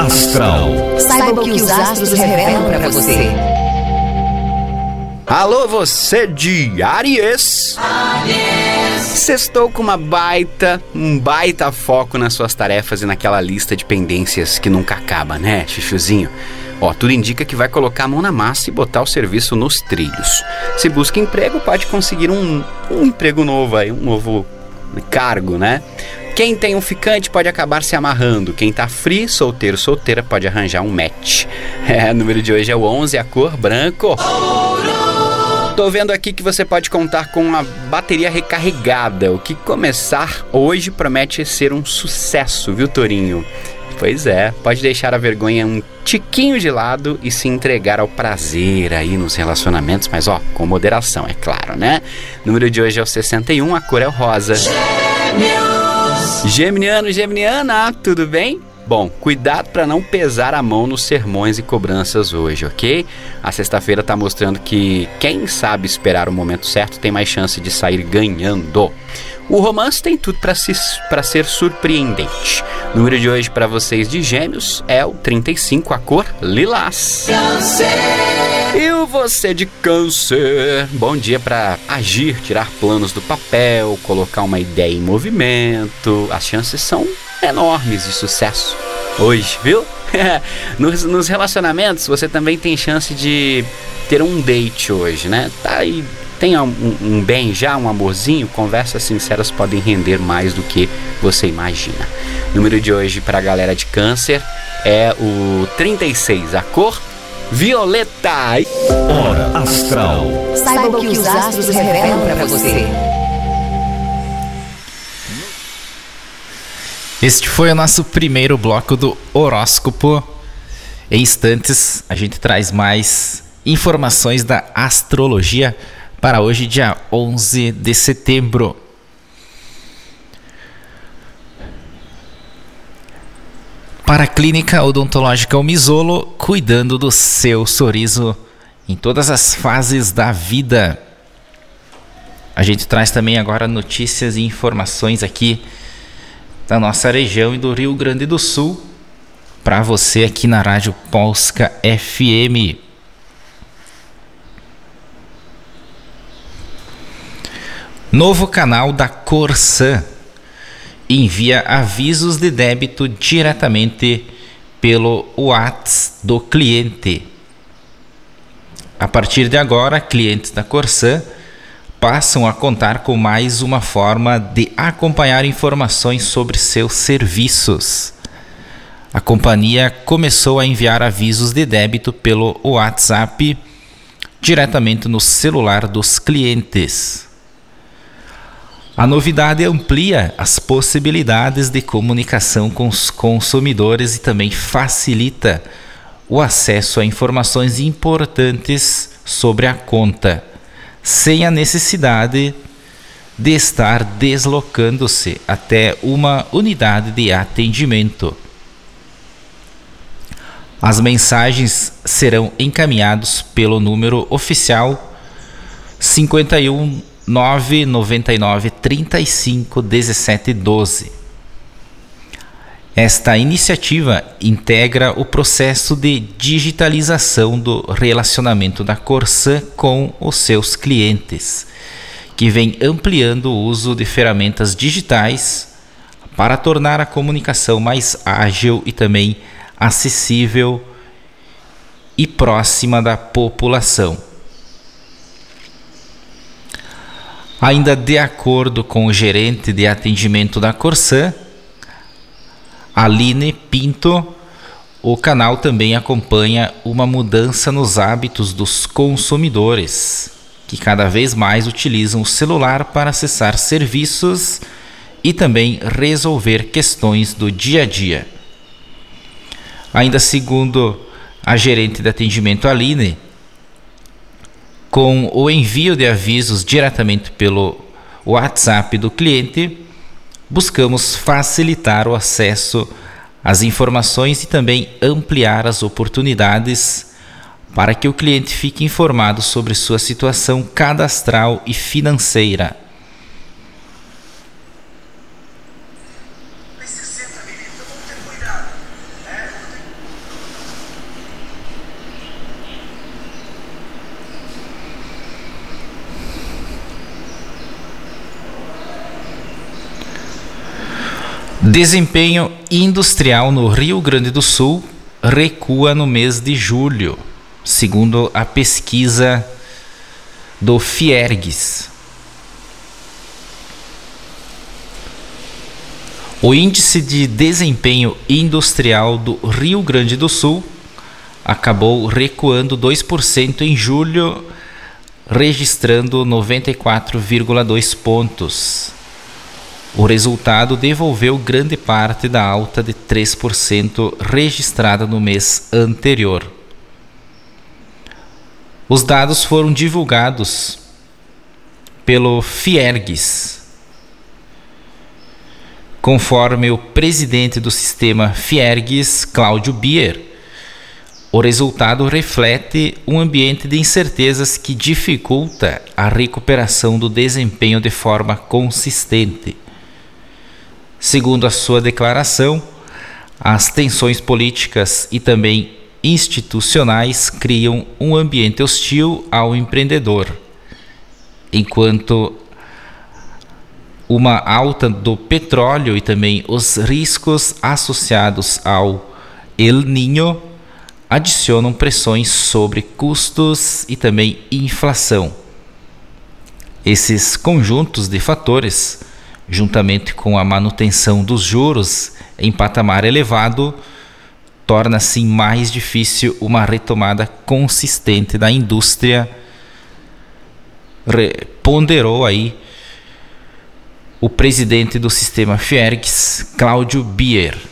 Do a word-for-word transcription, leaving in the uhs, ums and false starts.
Astral. Saiba o que os astros revelam para você. Alô, você de Áries? Áries! Sextou com uma baita, um baita foco nas suas tarefas e naquela lista de pendências que nunca acaba, né, chuchuzinho? Ó, tudo indica que vai colocar a mão na massa e botar o serviço nos trilhos. Se busca emprego, pode conseguir um, um emprego novo aí, um novo cargo, né? Quem tem um ficante pode acabar se amarrando. Quem tá free, solteiro, solteira, pode arranjar um match. É, o número de hoje é o onze, a cor branco. Tô vendo aqui que você pode contar com uma bateria recarregada. O que começar hoje promete ser um sucesso, viu, Tourinho? Pois é, pode deixar a vergonha um tiquinho de lado e se entregar ao prazer aí nos relacionamentos, mas ó, com moderação, é claro, né? O número de hoje é o sessenta e um, a cor é o rosa. Gêmeos! Geminiano, geminiana, tudo bem? Bom, cuidado para não pesar a mão nos sermões e cobranças hoje, ok? A sexta-feira tá mostrando que quem sabe esperar o momento certo tem mais chance de sair ganhando. O romance tem tudo para se, para ser surpreendente. O número de hoje para vocês de Gêmeos é o trinta e cinco, a cor lilás. Câncer! E o você de Câncer? Bom dia para agir, tirar planos do papel, colocar uma ideia em movimento. As chances são enormes de sucesso hoje, viu? nos, nos relacionamentos você também tem chance de ter um date hoje, né? Tá aí. Tem um, um bem já, um amorzinho, conversas sinceras podem render mais do que você imagina. O número de hoje para a galera de Câncer é o trinta e seis, a cor violeta. Hora Astral. Saiba o que os astros revelam para você. Este foi o nosso primeiro bloco do horóscopo. Em instantes, a gente traz mais informações da astrologia para hoje, dia onze de setembro. Para a Clínica Odontológica Misolo, cuidando do seu sorriso em todas as fases da vida. A gente traz também agora notícias e informações aqui da nossa região e do Rio Grande do Sul para você aqui na Rádio Polska F M. Novo canal da Corsã envia avisos de débito diretamente pelo WhatsApp do cliente. A partir de agora, clientes da Corsã passam a contar com mais uma forma de acompanhar informações sobre seus serviços. A companhia começou a enviar avisos de débito pelo WhatsApp diretamente no celular dos clientes. A novidade amplia as possibilidades de comunicação com os consumidores e também facilita o acesso a informações importantes sobre a conta, sem a necessidade de estar deslocando-se até uma unidade de atendimento. As mensagens serão encaminhadas pelo número oficial cinquenta e um nove nove nove trinta e cinco dezessete doze. Esta iniciativa integra o processo de digitalização do relacionamento da Corsã com os seus clientes, que vem ampliando o uso de ferramentas digitais para tornar a comunicação mais ágil e também acessível e próxima da população. Ainda de acordo com o gerente de atendimento da Corsã, Aline Pinto, o canal também acompanha uma mudança nos hábitos dos consumidores, que cada vez mais utilizam o celular para acessar serviços e também resolver questões do dia a dia. Ainda segundo a gerente de atendimento Aline, com o envio de avisos diretamente pelo WhatsApp do cliente, buscamos facilitar o acesso às informações e também ampliar as oportunidades para que o cliente fique informado sobre sua situação cadastral e financeira. Desempenho industrial no Rio Grande do Sul recua no mês de julho, segundo a pesquisa do Fiergs. O índice de desempenho industrial do Rio Grande do Sul acabou recuando dois por cento em julho, registrando noventa e quatro vírgula dois pontos. O resultado devolveu grande parte da alta de três por cento registrada no mês anterior. Os dados foram divulgados pelo Fiergs. Conforme o presidente do sistema Fiergs, Cláudio Bier, o resultado reflete um ambiente de incertezas que dificulta a recuperação do desempenho de forma consistente. Segundo a sua declaração, as tensões políticas e também institucionais criam um ambiente hostil ao empreendedor, enquanto uma alta do petróleo e também os riscos associados ao El Niño adicionam pressões sobre custos e também inflação. Esses conjuntos de fatores, juntamente com a manutenção dos juros em patamar elevado, torna assim mais difícil uma retomada consistente da indústria, ponderou aí o presidente do sistema Fiergs, Cláudio Bier.